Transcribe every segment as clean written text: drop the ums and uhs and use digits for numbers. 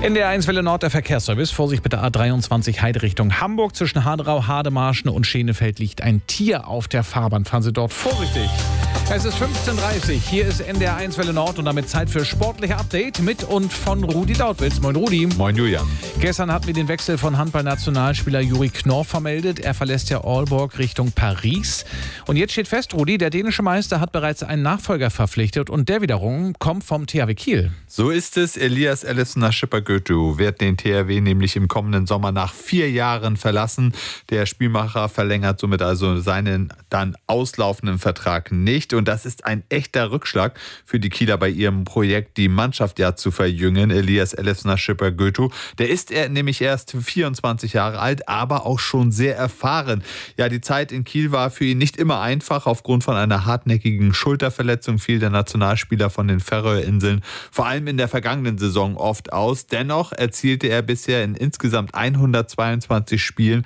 In der 1 Welle Nord der Verkehrsservice. Vorsicht bitte A23 Heide Richtung Hamburg. Zwischen Haderau, Hademarschen und Schenefeld liegt ein Tier auf der Fahrbahn. Fahren Sie dort vorsichtig. Es ist 15:30 Uhr. Hier ist NDR 1 Welle Nord und damit Zeit für sportliche Update mit und von Rudi Dautwitz. Moin Rudi. Moin Julian. Gestern hatten wir den Wechsel von Handball-Nationalspieler Juri Knorr vermeldet. Er verlässt ja Aalborg Richtung Paris. Und jetzt steht fest, Rudi, der dänische Meister hat bereits einen Nachfolger verpflichtet und der wiederum kommt vom THW Kiel. So ist es. Elias Ellefsner-Schippergötu wird den THW nämlich im kommenden Sommer nach 4 Jahren verlassen. Der Spielmacher verlängert somit also seinen dann auslaufenden Vertrag nicht. Und das ist ein echter Rückschlag für die Kieler bei ihrem Projekt, die Mannschaft ja zu verjüngen. Elias Ellefsner-Schippergötu, der ist nämlich erst 24 Jahre alt, aber auch schon sehr erfahren. Ja, die Zeit in Kiel war für ihn nicht immer einfach. Aufgrund von einer hartnäckigen Schulterverletzung fiel der Nationalspieler von den Färöerinseln vor allem in der vergangenen Saison oft aus. Dennoch erzielte er bisher in insgesamt 122 Spielen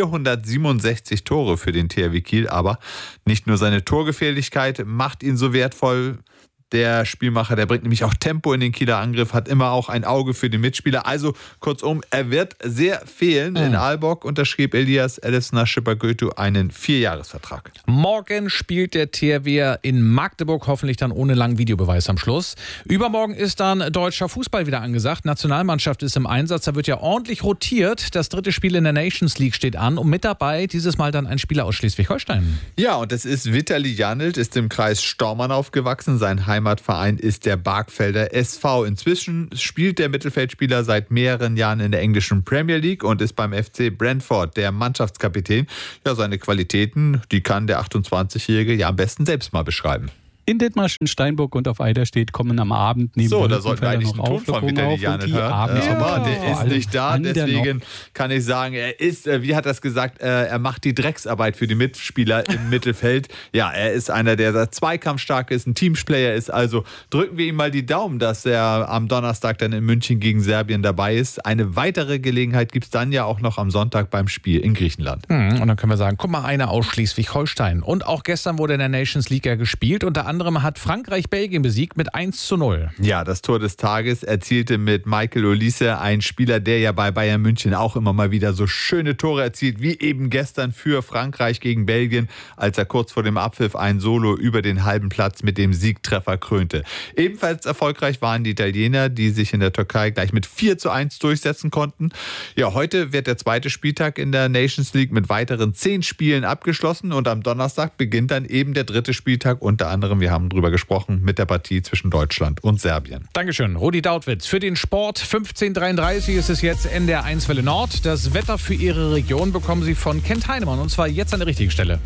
467 Tore für den THW Kiel. Aber nicht nur seine Torgefährlichkeit macht ihn so wertvoll. Der Spielmacher, der bringt nämlich auch Tempo in den Kieler Angriff, hat immer auch ein Auge für die Mitspieler. Also kurzum, er wird sehr fehlen. In Aalborg unterschrieb Elias Ellefsner-Schippergötu einen 4-Jahres-Vertrag. Morgen spielt der THW in Magdeburg, hoffentlich dann ohne langen Videobeweis am Schluss. Übermorgen ist dann deutscher Fußball wieder angesagt. Nationalmannschaft ist im Einsatz, da wird ja ordentlich rotiert. Das 3. Spiel in der Nations League steht an und mit dabei dieses Mal dann ein Spieler aus Schleswig-Holstein. Ja, und das ist Vitali Janelt, ist im Kreis Stormann aufgewachsen. Sein Heimatverein ist der Barkfelder SV. Inzwischen spielt der Mittelfeldspieler seit mehreren Jahren in der englischen Premier League und ist beim FC Brentford der Mannschaftskapitän. Ja, seine Qualitäten, die kann der 28-Jährige ja am besten selbst mal beschreiben. In Dithmarschen, Steinburg und auf Eiderstedt kommen am Abend neben so, da sollten wir eigentlich einen Ton von Vitali Janelt hören. Aber der ist nicht da, deswegen kann ich sagen, er ist, wie hat er es gesagt, er macht die Drecksarbeit für die Mitspieler im Mittelfeld. Ja, er ist einer, der zweikampfstark ist, ein Teamsplayer ist. Also drücken wir ihm mal die Daumen, dass er am Donnerstag dann in München gegen Serbien dabei ist. Eine weitere Gelegenheit gibt es dann ja auch noch am Sonntag beim Spiel in Griechenland. Und dann können wir sagen, guck mal, einer aus Schleswig-Holstein. Und auch gestern wurde in der Nations League ja gespielt. Unter anderem hat Frankreich Belgien besiegt mit 1:0. Ja, das Tor des Tages erzielte mit Michael Olise, ein Spieler, der ja bei Bayern München auch immer mal wieder so schöne Tore erzielt, wie eben gestern für Frankreich gegen Belgien, als er kurz vor dem Abpfiff ein Solo über den halben Platz mit dem Siegtreffer krönte. Ebenfalls erfolgreich waren die Italiener, die sich in der Türkei gleich mit 4:1 durchsetzen konnten. Ja, heute wird der 2. Spieltag in der Nations League mit weiteren 10 Spielen abgeschlossen und am Donnerstag beginnt dann eben der 3. Spieltag, unter anderem, wir haben drüber gesprochen, mit der Partie zwischen Deutschland und Serbien. Dankeschön, Rudi Dautwitz. Für den Sport 15:33 ist es jetzt NDR 1 Welle Nord. Das Wetter für Ihre Region bekommen Sie von Kent Heinemann und zwar jetzt an der richtigen Stelle.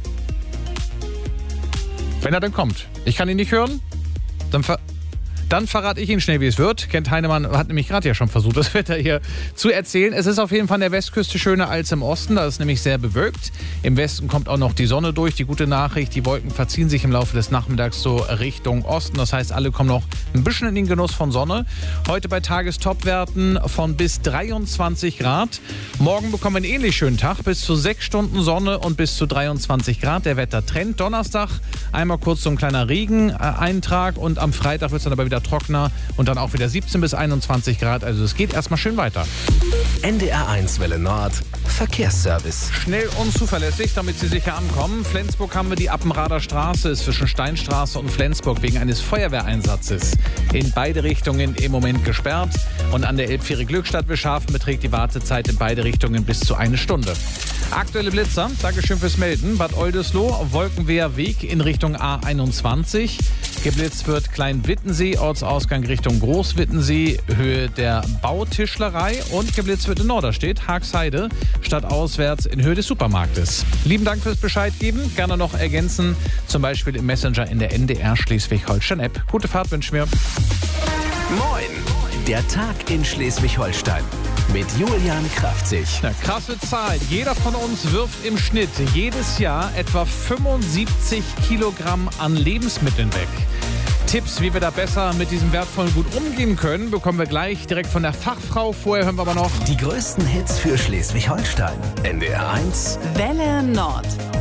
Wenn er dann kommt. Ich kann ihn nicht hören, dann verrate ich Ihnen schnell, wie es wird. Kent Heinemann hat nämlich gerade ja schon versucht, das Wetter hier zu erzählen. Es ist auf jeden Fall an der Westküste schöner als im Osten. Da ist es nämlich sehr bewölkt. Im Westen kommt auch noch die Sonne durch. Die gute Nachricht, die Wolken verziehen sich im Laufe des Nachmittags so Richtung Osten. Das heißt, alle kommen noch ein bisschen in den Genuss von Sonne. Heute bei Tagestopwerten von bis 23 Grad. Morgen bekommen wir einen ähnlich schönen Tag. Bis zu 6 Stunden Sonne und bis zu 23 Grad. Der Wettertrend. Donnerstag einmal kurz so ein kleiner Regeneintrag und am Freitag wird es dann aber wieder trockener und dann auch wieder 17 bis 21 Grad. Also es geht erstmal schön weiter. NDR 1 Welle Nord Verkehrsservice. Schnell und zuverlässig, damit Sie sicher ankommen. Flensburg haben wir die Appenrader Straße, ist zwischen Steinstraße und Flensburg wegen eines Feuerwehreinsatzes in beide Richtungen im Moment gesperrt. Und an der Elbfähre Glückstadt-Wischhafen beträgt die Wartezeit in beide Richtungen bis zu 1 Stunde. Aktuelle Blitzer, Dankeschön fürs Melden. Bad Oldesloe, Wolkenweher Weg in Richtung A21. Geblitzt wird Klein-Wittensee, Ortsausgang Richtung Groß-Wittensee, Höhe der Bautischlerei. Und geblitzt wird in Norderstedt, Haagsheide, stadtauswärts in Höhe des Supermarktes. Lieben Dank fürs Bescheid geben. Gerne noch ergänzen, zum Beispiel im Messenger in der NDR Schleswig-Holstein-App. Gute Fahrt wünschen wir. Moin, der Tag in Schleswig-Holstein mit Julian Kraftzig. Ja, krasse Zahl. Jeder von uns wirft im Schnitt jedes Jahr etwa 75 Kilogramm an Lebensmitteln weg. Tipps, wie wir da besser mit diesem wertvollen Gut umgehen können, bekommen wir gleich direkt von der Fachfrau. Vorher hören wir aber noch die größten Hits für Schleswig-Holstein. NDR 1 Welle Nord.